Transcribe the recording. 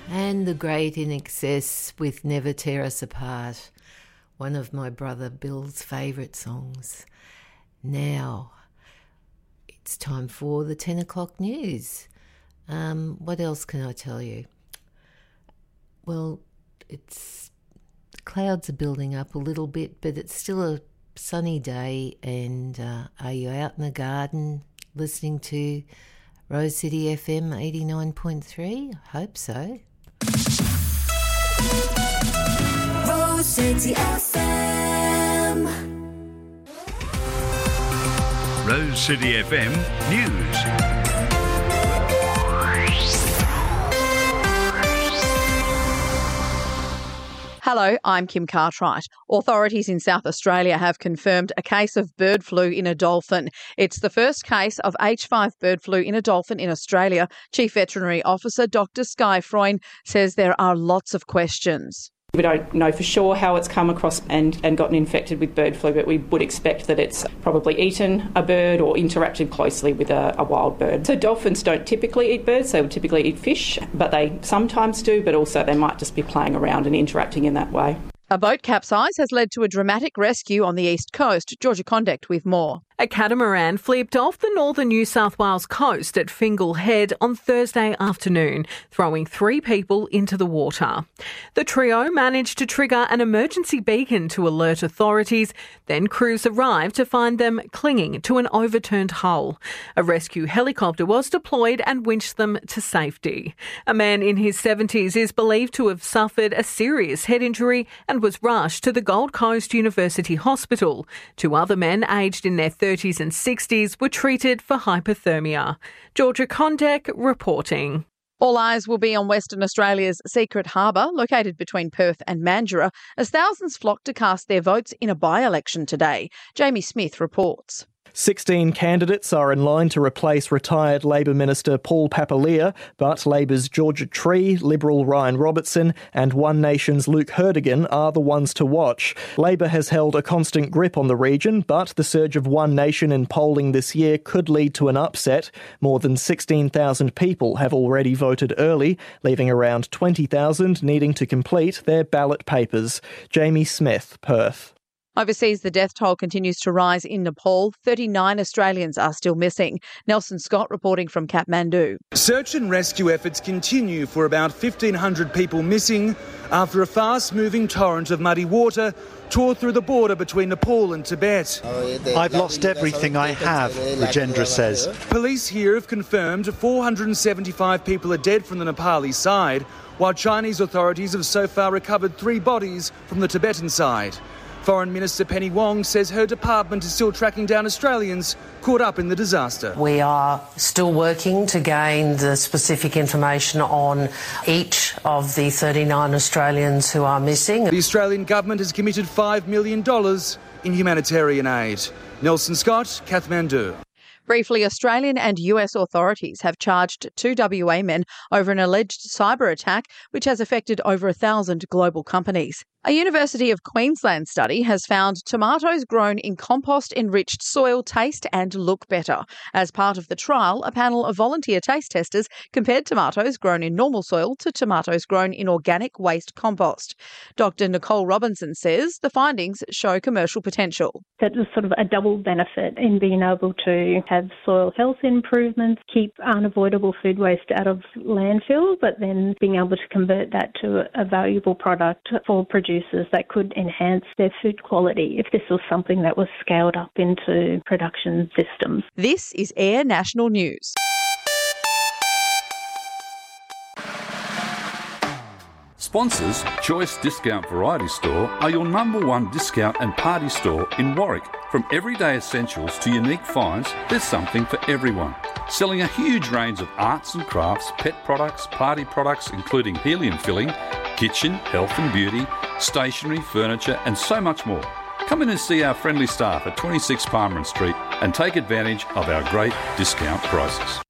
And the great In Excess with Never Tear Us Apart, one of my brother Bill's favourite songs. Now, it's time for the 10 o'clock news. What else can I tell you? Well, the clouds are building up a little bit, but it's still a sunny day. And are you out in the garden listening to Rose City FM 89.3? I hope so. Rose City FM. Rose City FM News. Hello, I'm Kim Cartwright. Authorities in South Australia have confirmed a case of bird flu in a dolphin. It's the first case of H5 bird flu in a dolphin in Australia. Chief Veterinary Officer Dr Skye Freund says there are lots of questions. We don't know for sure how it's come across and gotten infected with bird flu, but we would expect that it's probably eaten a bird or interacted closely with a wild bird. So dolphins don't typically eat birds, they would typically eat fish, but they sometimes do, but also they might just be playing around and interacting in that way. A boat capsize has led to a dramatic rescue on the east coast. Georgia Conduct with more. A catamaran flipped off the northern New South Wales coast at Fingal Head on Thursday afternoon, throwing 3 people into the water. The trio managed to trigger an emergency beacon to alert authorities. Then crews arrived to find them clinging to an overturned hull. A rescue helicopter was deployed and winched them to safety. A man in his 70s is believed to have suffered a serious head injury and was rushed to the Gold Coast University Hospital. 2 other men aged in their 30s and 60s were treated for hypothermia. Georgia Condek reporting. All eyes will be on Western Australia's Secret Harbour, located between Perth and Mandurah, as thousands flock to cast their votes in a by-election today. Jamie Smith reports. 16 candidates are in line to replace retired Labor Minister Paul Papalia, but Labor's Georgia Tree, Liberal Ryan Robertson and One Nation's Luke Herdigan are the ones to watch. Labor has held a constant grip on the region, but the surge of One Nation in polling this year could lead to an upset. More than 16,000 people have already voted early, leaving around 20,000 needing to complete their ballot papers. Jamie Smith, Perth. Overseas, the death toll continues to rise in Nepal. 39 Australians are still missing. Nelson Scott reporting from Kathmandu. Search and rescue efforts continue for about 1,500 people missing after a fast-moving torrent of muddy water tore through the border between Nepal and Tibet. I've lost everything I have, Rajendra says. Police here have confirmed 475 people are dead from the Nepali side, while Chinese authorities have so far recovered 3 bodies from the Tibetan side. Foreign Minister Penny Wong says her department is still tracking down Australians caught up in the disaster. We are still working to gain the specific information on each of the 39 Australians who are missing. The Australian government has committed $5 million in humanitarian aid. Nelson Scott, Kathmandu. Briefly, Australian and US authorities have charged 2 WA men over an alleged cyber attack which has affected over 1,000 global companies. A University of Queensland study has found tomatoes grown in compost-enriched soil taste and look better. As part of the trial, a panel of volunteer taste testers compared tomatoes grown in normal soil to tomatoes grown in organic waste compost. Dr Nicole Robinson says the findings show commercial potential. That was sort of a double benefit in being able to have soil health improvements, keep unavoidable food waste out of landfill, but then being able to convert that to a valuable product for producers that could enhance their food quality if this was something that was scaled up into production systems. This is Air National News. Sponsors, Choice Discount Variety Store are your #1 discount and party store in Warwick. From everyday essentials to unique finds, there's something for everyone. Selling a huge range of arts and crafts, pet products, party products including helium filling, kitchen, health and beauty, stationery, furniture and so much more. Come in and see our friendly staff at 26 Palmerin Street and take advantage of our great discount prices.